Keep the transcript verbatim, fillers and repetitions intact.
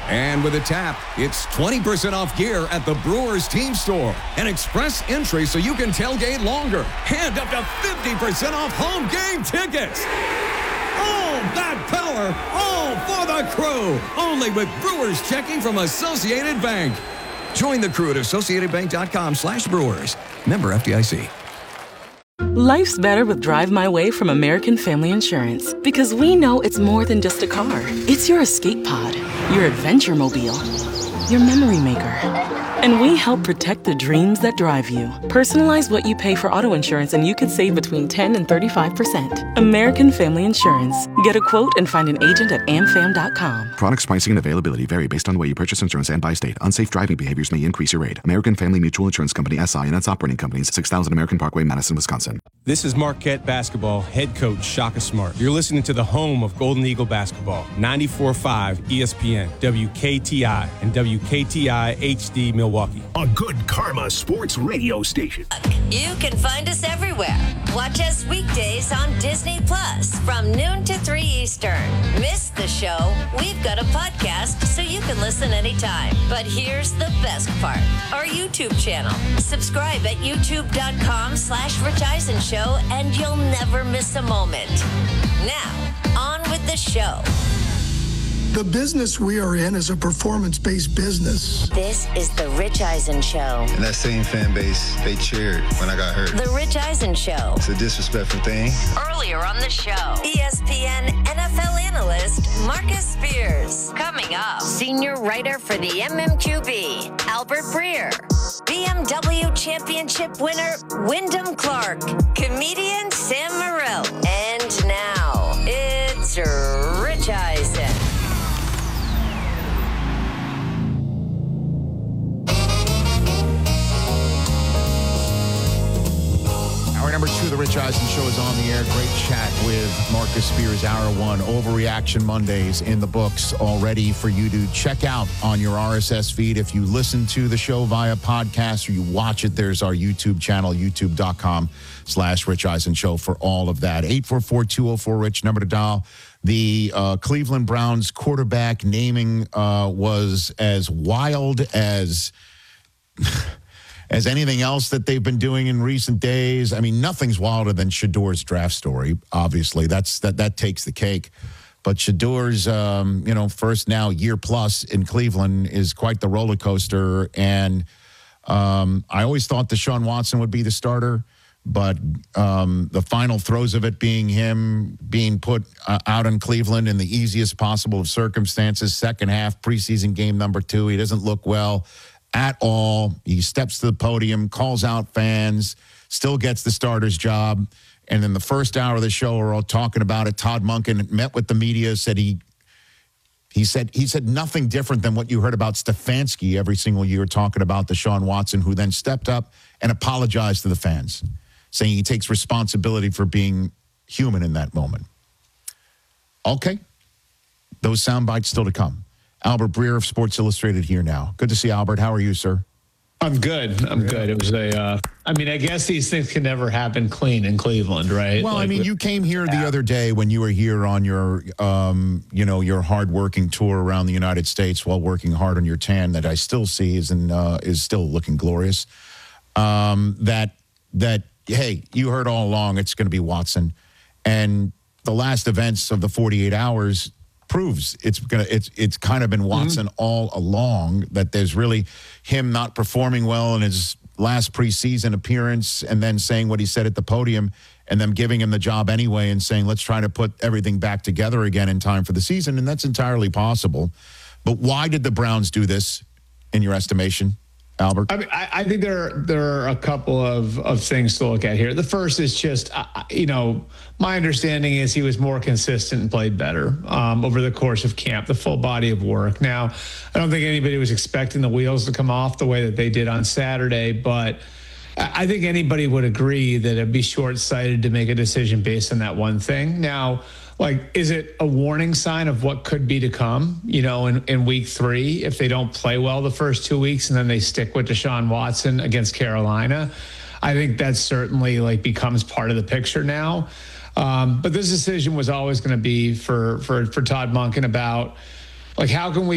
And with a tap, it's twenty percent off gear at the Brewers team store. And express entry so you can tailgate longer. And up to fifty percent off home game tickets. All that power, all for the crew. Only with Brewers checking from Associated Bank. Join the crew at associatedbank.com slash brewers. Member F D I C. Life's better with Drive My Way from American Family Insurance. Because we know it's more than just a car. It's your escape pod, your adventure mobile, your memory maker. And we help protect the dreams that drive you. Personalize what you pay for auto insurance and you could save between ten and thirty-five percent. American Family Insurance. Get a quote and find an agent at am fam dot com. Products pricing and availability vary based on the way you purchase insurance and by state. Unsafe driving behaviors may increase your rate. American Family Mutual Insurance Company, S I and its operating companies, six thousand American Parkway, Madison, Wisconsin. This is Marquette Basketball head coach Shaka Smart. You're listening to the home of Golden Eagle Basketball, ninety-four point five E S P N, W K T I, and W K T I H D Milwaukee. A Good Karma Sports radio station. You can find us everywhere. Watch us weekdays on Disney Plus from noon to three Eastern. Miss the show? We've got a podcast so you can listen anytime. But here's the best part. Our YouTube channel. Subscribe at youtube.com slash Rich Eisen Show and you'll never miss a moment. Now, on with the show. The business we are in is a performance-based business. This is The Rich Eisen Show. And that same fan base, they cheered when I got hurt. The Rich Eisen Show. It's a disrespectful thing. Earlier on the show, E S P N N F L analyst Marcus Spears. Coming up, senior writer for the M M Q B, Albert Breer. B M W championship winner Wyndham Clark. Comedian Sam Morril. And now, it's Rich Eisen. Hour number two of the Rich Eisen Show is on the air. Great chat with Marcus Spears, hour one. Overreaction Mondays in the books already for you to check out on your R S S feed. If you listen to the show via podcast or you watch it, there's our YouTube channel, youtube.com slash Rich Eisen Show for all of that. eight four four, two oh four, Rich, number to dial. The uh, Cleveland Browns quarterback naming uh, was as wild as... as anything else that they've been doing in recent days. I mean, nothing's wilder than Shador's draft story, obviously. That's that that takes the cake. But Shador's, um, you know, first now year plus in Cleveland is quite the roller coaster. And um, I always thought Deshaun Watson would be the starter, but um, the final throes of it being him being put uh, out in Cleveland in the easiest possible of circumstances, second half, preseason game number two, he doesn't look well at all. He steps to the podium, calls out fans, still gets the starter's job. And in the first hour of the show, we're all talking about it. Todd Monken met with the media, said he he said he said nothing different than what you heard about Stefanski every single year talking about Deshaun Watson, who then stepped up and apologized to the fans, saying he takes responsibility for being human in that moment. Okay. Those sound bites still to come. Albert Breer of Sports Illustrated here now. Good to see Albert. How are you, sir? I'm good. I'm good. It was a, uh, I mean, I guess these things can never happen clean in Cleveland, right? Well, like I mean, with, you came here the yeah. other day when you were here on your, um, you know, your hard-working tour around the United States while working hard on your tan that I still see is in, uh, is still looking glorious. Um, that, that, hey, you heard all along it's going to be Watson. And the last events of the forty-eight hours proves it's gonna it's it's kind of been Watson mm-hmm. all along, that there's really him not performing well in his last preseason appearance and then saying what he said at the podium and them giving him the job anyway and saying let's try to put everything back together again in time for the season, and that's entirely possible. But why did the Browns do this in your estimation, Albert? I mean, I, I think there are, there are a couple of, of things to look at here. The first is just, uh, you know, my understanding is he was more consistent and played better um, over the course of camp, the full body of work. Now, I don't think anybody was expecting the wheels to come off the way that they did on Saturday, but I think anybody would agree that it'd be short-sighted to make a decision based on that one thing. Now, like, is it a warning sign of what could be to come, you know, in, in week three, if they don't play well the first two weeks and then they stick with Deshaun Watson against Carolina? I think that certainly, like, becomes part of the picture now. Um, but this decision was always going to be for, for, for Todd Monken about, like, how can we